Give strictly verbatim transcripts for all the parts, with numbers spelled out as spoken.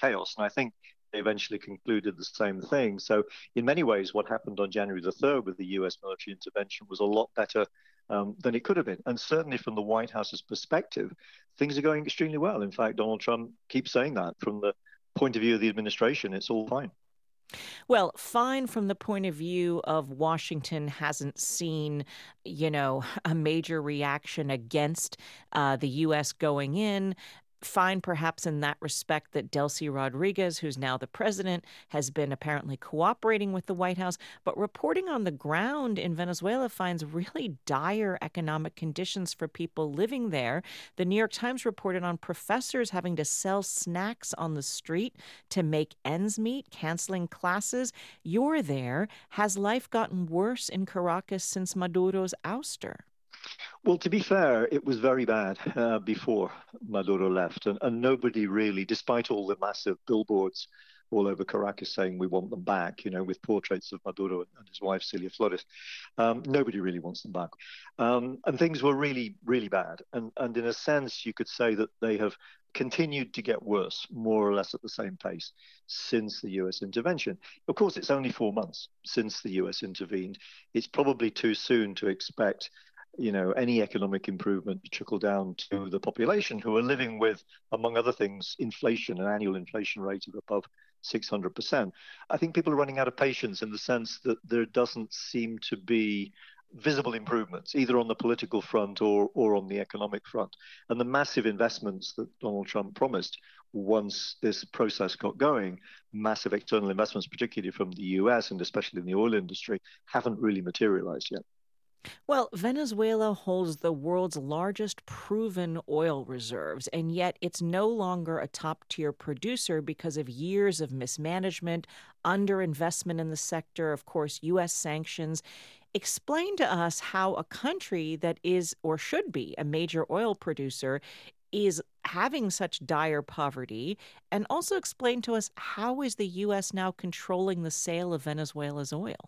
chaos. And I think they eventually concluded the same thing. So in many ways, what happened on January the third with the U S military intervention was a lot better um, than it could have been. And certainly from the White House's perspective, things are going extremely well. In fact, Donald Trump keeps saying that from the point of view of the administration, it's all fine. Well, fine from the point of view of Washington hasn't seen, you know, a major reaction against uh, the U S going in. Fine, perhaps in that respect, that Delcy Rodriguez, who's now the president, has been apparently cooperating with the White House. But reporting on the ground in Venezuela finds really dire economic conditions for people living there. The New York Times reported on professors having to sell snacks on the street to make ends meet, canceling classes. You're there. Has life gotten worse in Caracas since Maduro's ouster? Well, to be fair, it was very bad uh, before Maduro left, and, and nobody really, despite all the massive billboards all over Caracas saying we want them back, you know, with portraits of Maduro and his wife, Celia Flores, um, nobody really wants them back. Um, and things were really, really bad. And, and in a sense, you could say that they have continued to get worse, more or less at the same pace since the U S intervention. Of course, it's only four months since the U S intervened. It's probably too soon to expect you know, any economic improvement to trickle down to the population who are living with, among other things, inflation, an annual inflation rate of above six hundred percent. I think people are running out of patience in the sense that there doesn't seem to be visible improvements, either on the political front or, or on the economic front. And the massive investments that Donald Trump promised once this process got going, massive external investments, particularly from the U S and especially in the oil industry, haven't really materialized yet. Well, Venezuela holds the world's largest proven oil reserves, and yet it's no longer a top tier producer because of years of mismanagement, underinvestment in the sector, of course, U S sanctions. Explain to us how a country that is or should be a major oil producer is having such dire poverty, and also explain to us how is the U S now controlling the sale of Venezuela's oil?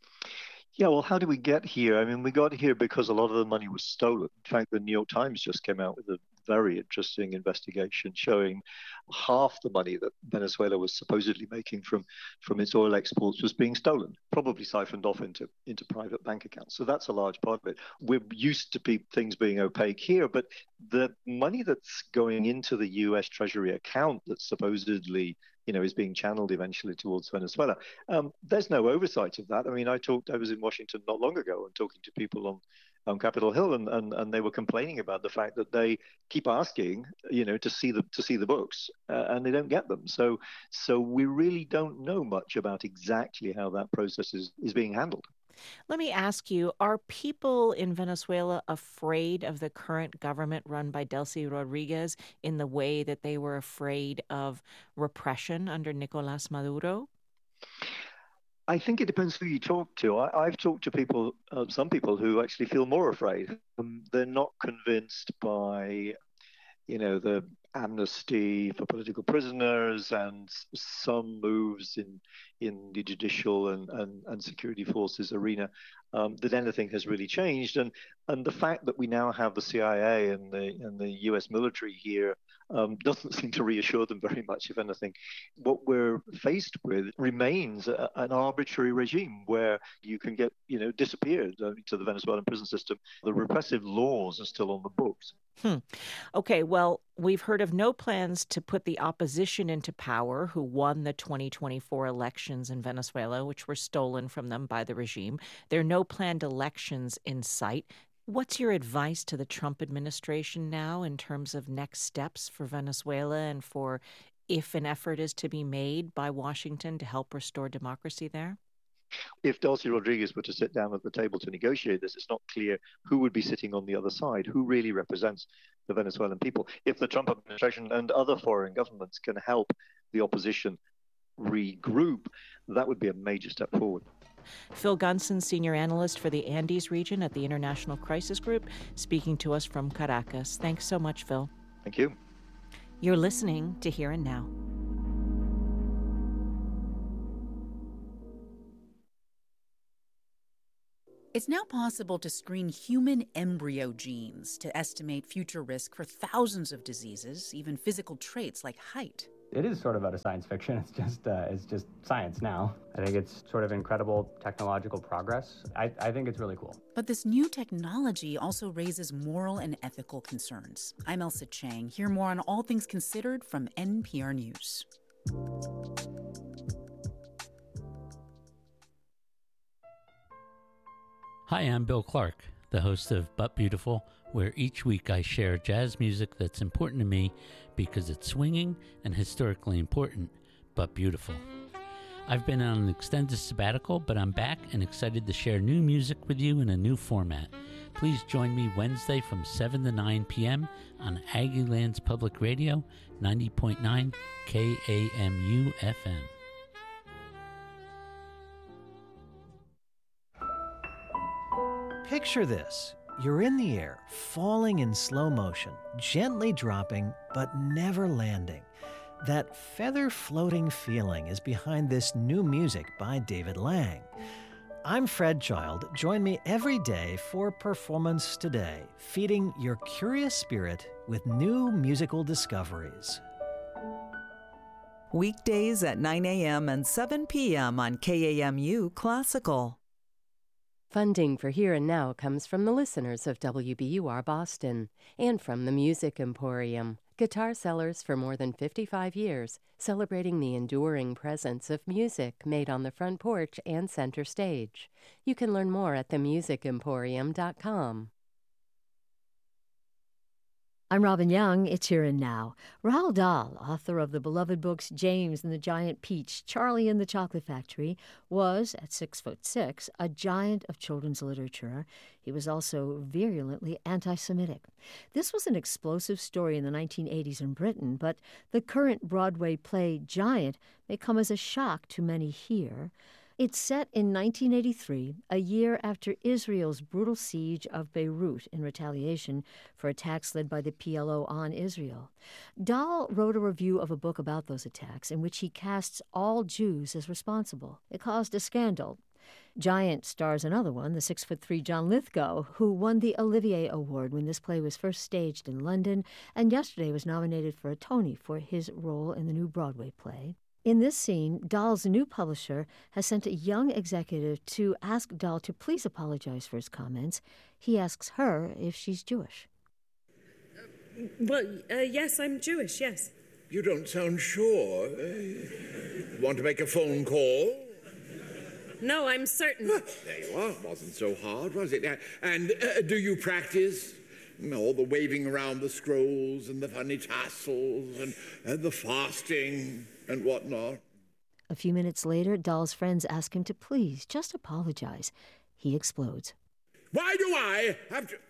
Yeah, well, how did we get here? I mean, we got here because a lot of the money was stolen. In fact, the New York Times just came out with a very interesting investigation showing half the money that Venezuela was supposedly making from, from its oil exports was being stolen, probably siphoned off into, into private bank accounts. So that's a large part of it. We're used to pe- things being opaque here, but the money that's going into the U S Treasury account that's supposedly you know, is being channeled eventually towards Venezuela. Um, there's no oversight of that. I mean, I talked, I was in Washington not long ago and talking to people on, on Capitol Hill, and, and, and they were complaining about the fact that they keep asking, you know, to see the to see the books, uh, and they don't get them. So, so we really don't know much about exactly how that process is, is being handled. Let me ask you, are people in Venezuela afraid of the current government run by Delcy Rodriguez in the way that they were afraid of repression under Nicolas Maduro? I think it depends who you talk to. I, I've talked to people, uh, some people who actually feel more afraid. Um, they're not convinced by you know, the amnesty for political prisoners and some moves in in the judicial and, and, and security forces arena, um, that anything has really changed. And and the fact that we now have the C I A and the and the U S military here um, doesn't seem to reassure them very much. If anything, what we're faced with remains a, an arbitrary regime where you can get you know disappeared uh, to the Venezuelan prison system. The repressive laws are still on the books. Hmm. Okay, well, we've heard of no plans to put the opposition into power who won the twenty twenty-four elections in Venezuela, which were stolen from them by the regime. There are no planned elections in sight. What's your advice to the Trump administration now in terms of next steps for Venezuela and for if an effort is to be made by Washington to help restore democracy there? If Delcy Rodriguez were to sit down at the table to negotiate this, it's not clear who would be sitting on the other side, who really represents the Venezuelan people. If the Trump administration and other foreign governments can help the opposition regroup, that would be a major step forward. Phil Gunson, senior analyst for the Andes region at the International Crisis Group, speaking to us from Caracas. Thanks so much, Phil. Thank you. You're listening to Here and Now. It's now possible to screen human embryo genes to estimate future risk for thousands of diseases, even physical traits like height. It is sort of out of science fiction. It's just uh, it's just science now. I think it's sort of incredible technological progress. I, I think it's really cool. But this new technology also raises moral and ethical concerns. I'm Elsa Chang. Hear more on All Things Considered from N P R News. Hi, I'm Bill Clark, the host of But Beautiful, where each week I share jazz music that's important to me because it's swinging and historically important, but beautiful. I've been on an extended sabbatical, but I'm back and excited to share new music with you in a new format. Please join me Wednesday from seven to nine p.m. on Aggieland's Public Radio, ninety point nine K A M U F M. Picture this. You're in the air, falling in slow motion, gently dropping, but never landing. That feather-floating feeling is behind this new music by David Lang. I'm Fred Child. Join me every day for Performance Today, feeding your curious spirit with new musical discoveries. Weekdays at nine a.m. and seven p.m. on K A M U Classical. Funding for Here and Now comes from the listeners of W B U R Boston and from the Music Emporium, guitar sellers for more than fifty-five years, celebrating the enduring presence of music made on the front porch and center stage. You can learn more at the music emporium dot com. I'm Robin Young. It's Here and Now. Roald Dahl, author of the beloved books James and the Giant Peach, Charlie and the Chocolate Factory, was, at six foot six, a giant of children's literature. He was also virulently anti-Semitic. This was an explosive story in the nineteen eighties in Britain, but the current Broadway play Giant may come as a shock to many here. It's set in nineteen eighty-three, a year after Israel's brutal siege of Beirut in retaliation for attacks led by the P L O on Israel. Dahl wrote a review of a book about those attacks in which he casts all Jews as responsible. It caused a scandal. Giant stars another one, the six foot three John Lithgow, who won the Olivier Award when this play was first staged in London, and yesterday was nominated for a Tony for his role in the new Broadway play. In this scene, Dahl's new publisher has sent a young executive to ask Dahl to please apologize for his comments. He asks her if she's Jewish. Uh, well, uh, yes, I'm Jewish, yes. You don't sound sure. Uh, want to make a phone call? No, I'm certain. Ah, there you are. It wasn't so hard, was it? Uh, and uh, do you practice? All the waving around the scrolls and the funny tassels and, and the fasting and whatnot. A few minutes later, Dahl's friends ask him to please just apologize. He explodes. Why do I have to...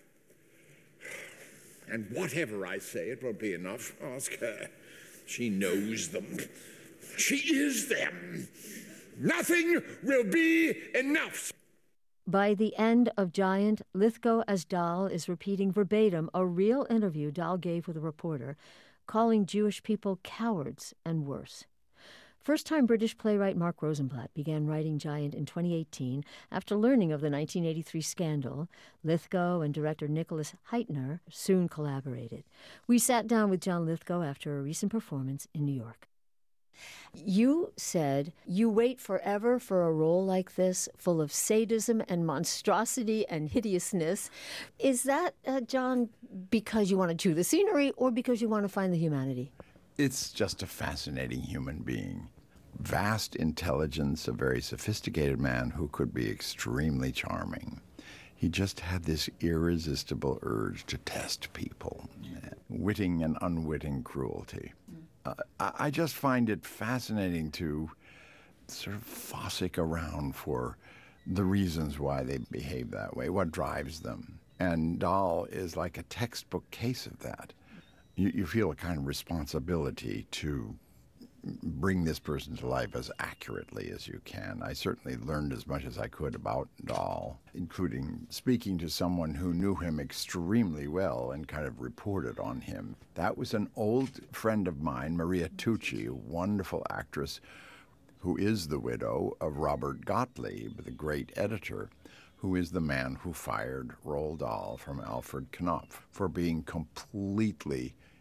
And whatever I say, it won't be enough. Ask her. She knows them. She is them. Nothing will be enough. By the end of Giant, Lithgow as Dahl is repeating verbatim a real interview Dahl gave with a reporter, calling Jewish people cowards and worse. First-time British playwright Mark Rosenblatt began writing Giant in twenty eighteen after learning of the nineteen eighty-three scandal. Lithgow and director Nicholas Heitner soon collaborated. We sat down with John Lithgow after a recent performance in New York. You said you wait forever for a role like this, full of sadism and monstrosity and hideousness. Is that, uh, John, because you want to chew the scenery or because you want to find the humanity? It's just a fascinating human being. Vast intelligence, a very sophisticated man who could be extremely charming. He just had this irresistible urge to test people, witting and unwitting cruelty. Uh, I just find it fascinating to sort of fossick around for the reasons why they behave that way, what drives them. And Dahl is like a textbook case of that. You, you feel a kind of responsibility to bring this person to life as accurately as you can. I certainly learned as much as I could about Dahl, including speaking to someone who knew him extremely well and kind of reported on him. That was an old friend of mine, Maria Tucci, a wonderful actress who is the widow of Robert Gottlieb, the great editor, who is the man who fired Roald Dahl from Alfred Knopf for being completely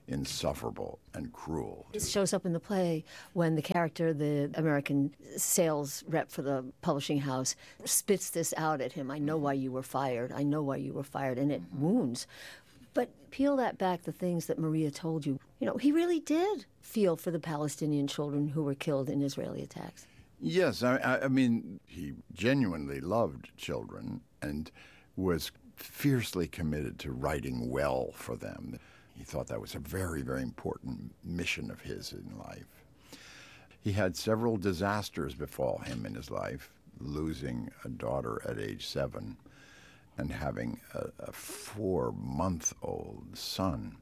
insufferable and cruel. It shows up in the play when the character, the American sales rep for the publishing house, spits this out at him. I know why you were fired. I know why you were fired. And it wounds. But peel that back, the things that Maria told you. You know, he really did feel for the Palestinian children who were killed in Israeli attacks. Yes, I, I mean, he genuinely loved children and was fiercely committed to writing well for them. He thought that was a very, very important mission of his in life. He had several disasters befall him in his life, losing a daughter at age seven and having a, a four-month-old son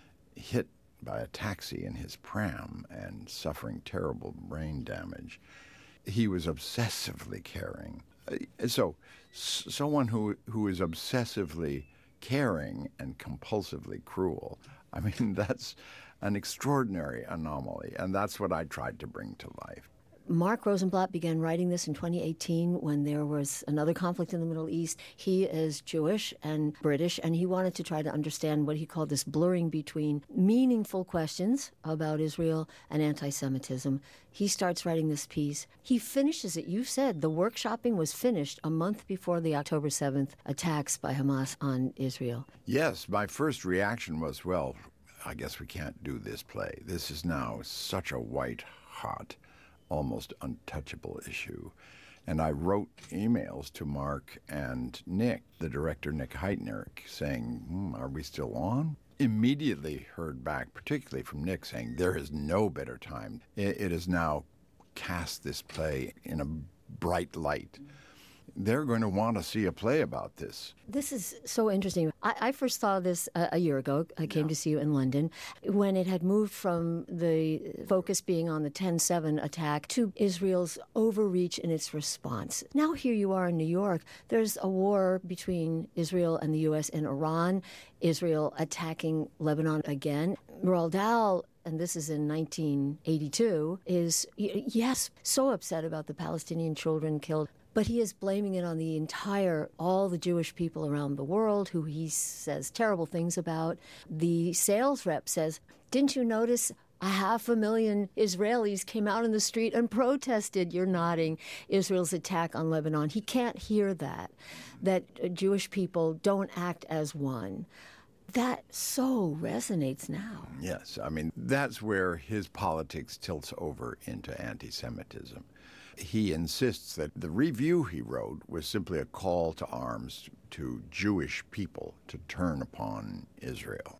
hit by a taxi in his pram and suffering terrible brain damage. He was obsessively caring. So someone who, who is obsessively caring and compulsively cruel, I mean, that's an extraordinary anomaly, and that's what I tried to bring to life. Mark Rosenblatt began writing this in twenty eighteen when there was another conflict in the Middle East. He is Jewish and British, and he wanted to try to understand what he called this blurring between meaningful questions about Israel and anti-Semitism. He starts writing this piece. He finishes it. You said the workshopping was finished a month before the October seventh attacks by Hamas on Israel. Yes, my first reaction was, well, I guess we can't do this play. This is now such a white-hot, almost untouchable issue. And I wrote emails to Mark and Nick, the director, Nick Heitner, saying, hmm, are we still on? Immediately heard back, particularly from Nick, saying there is no better time. It, it has now cast this play in a bright light. They're going to want to see a play about this. This is so interesting. I, I first saw this a, a year ago. I came yeah. to see you in London when it had moved from the focus being on the ten seven attack to Israel's overreach in its response. Now here you are in New York. There's a war between Israel and the U S and Iran, Israel attacking Lebanon again. Roald Dahl, and this is in nineteen eighty-two, is, yes, so upset about the Palestinian children killed. But he is blaming it on the entire, all the Jewish people around the world who he says terrible things about. The sales rep says, didn't you notice a half a million Israelis came out in the street and protested, you're nodding, Israel's attack on Lebanon? He can't hear that, that Jewish people don't act as one. That so resonates now. Yes, I mean, that's where his politics tilts over into anti-Semitism. He insists that the review he wrote was simply a call to arms to Jewish people to turn upon Israel.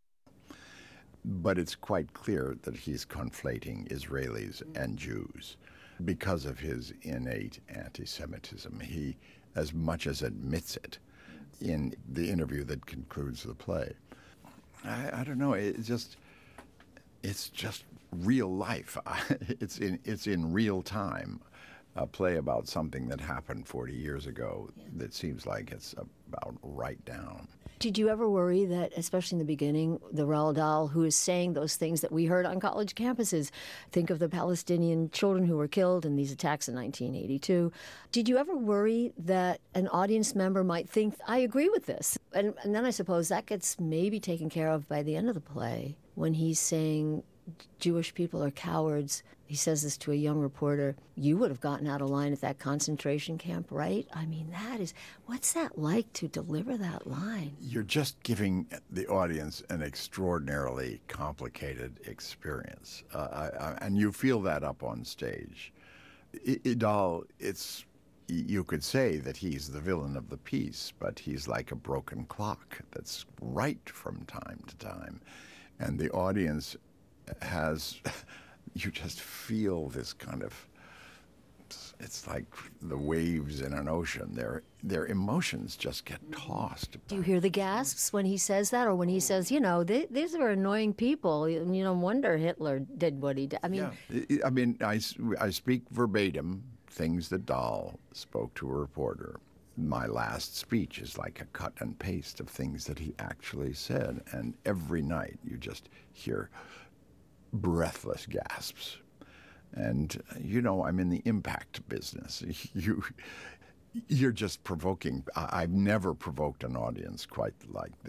But it's quite clear that he's conflating Israelis and Jews because of his innate anti-Semitism. He as much as admits it in the interview that concludes the play. I, I don't know, it's just, it's just real life. It's in, it's in real time. A play about something that happened forty years ago that seems like it's about right down. Did you ever worry that, especially in the beginning, the Roald Dahl, who is saying those things that we heard on college campuses, think of the Palestinian children who were killed in these attacks in nineteen eighty-two, did you ever worry that an audience member might think, I agree with this? And, and then I suppose that gets maybe taken care of by the end of the play, when he's saying Jewish people are cowards. He says this to a young reporter. You would have gotten out of line at that concentration camp, right? I mean, that is, what's that like to deliver that line? You're just giving the audience an extraordinarily complicated experience. Uh, I, I, and you feel that up on stage. Dahl, it's, you could say that he's the villain of the piece, but he's like a broken clock that's right from time to time. And the audience has, you just feel this kind of, it's like the waves in an ocean. Their their emotions just get tossed. Do you hear the gasps when he says that, or when he says, you know, they, these are annoying people. You no wonder Hitler did what he did. I mean, yeah. I mean, I, I speak verbatim things that Dahl spoke to a reporter. My last speech is like a cut and paste of things that he actually said, and every night you just hear breathless gasps. And, you know, I'm in the impact business. You, you're just provoking. I've never provoked an audience quite like this.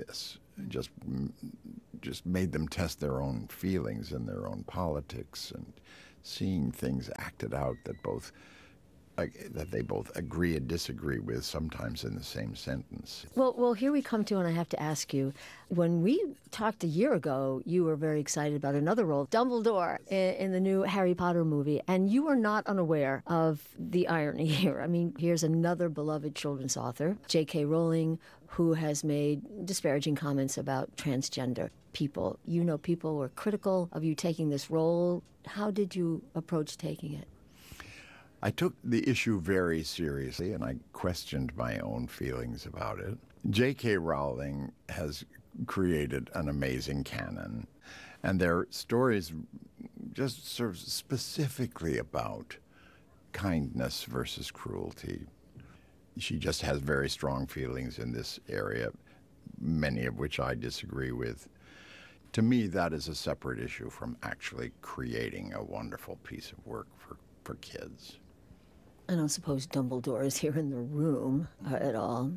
just just made them test their own feelings and their own politics, and seeing things acted out that both that they both agree and disagree with, sometimes in the same sentence. Well, well, here we come to, and I have to ask you, when we talked a year ago, you were very excited about another role, Dumbledore, in, in the new Harry Potter movie, and you were not unaware of the irony here. I mean, here's another beloved children's author, J K Rowling, who has made disparaging comments about transgender people. You know, people were critical of you taking this role. How did you approach taking it? I took the issue very seriously, and I questioned my own feelings about it. J K Rowling has created an amazing canon, and their stories just sort of specifically about kindness versus cruelty. She just has very strong feelings in this area, many of which I disagree with. To me, that is a separate issue from actually creating a wonderful piece of work for, for kids. I don't suppose Dumbledore is here in the room uh, at all.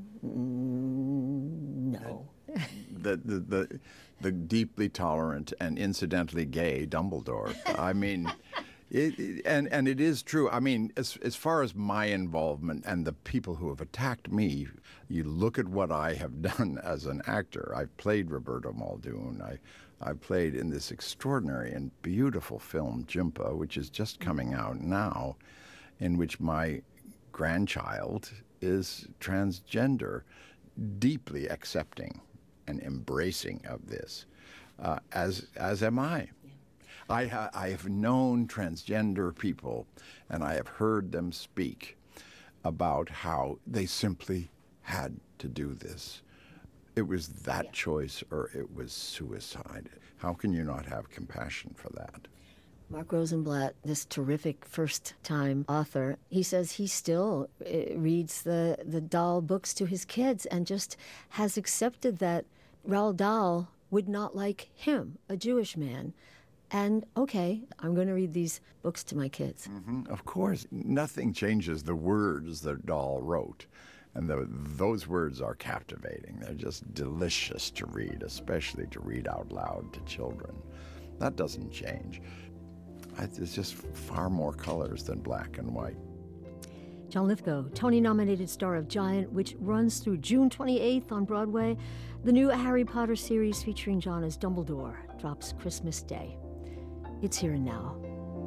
Mm, no. the, the, the, the deeply tolerant and incidentally gay Dumbledore. I mean, it, it, and, and it is true. I mean, as, as far as my involvement and the people who have attacked me, you look at what I have done as an actor. I've played Roberto Muldoon. I, I played in this extraordinary and beautiful film, Jimpa, which is just coming out now, in which my grandchild is transgender, deeply accepting and embracing of this, uh, as as am I. Yeah. I, ha- I have known transgender people, and I have heard them speak about how they simply had to do this. It was that yeah. choice, or it was suicide. How can you not have compassion for that? Mark Rosenblatt, this terrific first-time author, he says he still uh, reads the, the Dahl books to his kids and just has accepted that Roald Dahl would not like him, a Jewish man. And, okay, I'm going to read these books to my kids. Mm-hmm. Of course. Nothing changes the words that Dahl wrote. And the, those words are captivating. They're just delicious to read, especially to read out loud to children. That doesn't change. It's just far more colors than black and white. John Lithgow, Tony-nominated star of Giant, which runs through June twenty-eighth on Broadway. The new Harry Potter series featuring John as Dumbledore drops Christmas Day. It's here and now.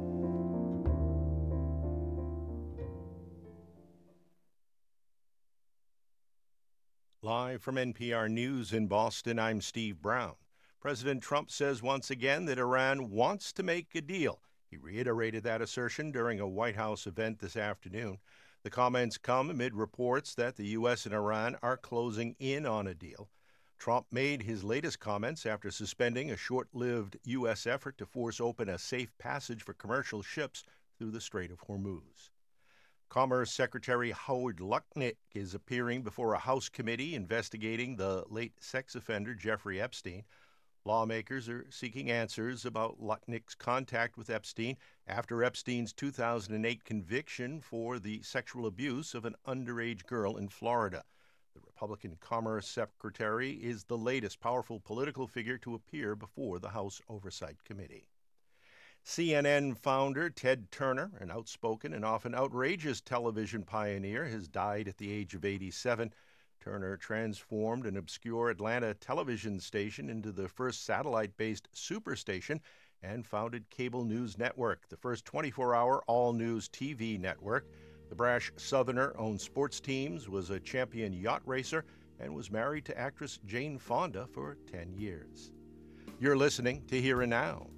Live from N P R News in Boston, I'm Steve Brown. President Trump says once again that Iran wants to make a deal. He reiterated that assertion during a White House event this afternoon. The comments come amid reports that the U S and Iran are closing in on a deal. Trump made his latest comments after suspending a short-lived U S effort to force open a safe passage for commercial ships through the Strait of Hormuz. Commerce Secretary Howard Lutnick is appearing before a House committee investigating the late sex offender Jeffrey Epstein. Lawmakers are seeking answers about Lutnick's contact with Epstein after Epstein's two thousand eight conviction for the sexual abuse of an underage girl in Florida. The Republican Commerce Secretary is the latest powerful political figure to appear before the House Oversight Committee. C N N founder Ted Turner, an outspoken and often outrageous television pioneer, has died at the age of eighty-seven. Turner transformed an obscure Atlanta television station into the first satellite-based superstation and founded Cable News Network, the first twenty-four hour all-news T V network. The brash Southerner owned sports teams, was a champion yacht racer, and was married to actress Jane Fonda for ten years. You're listening to Here and Now.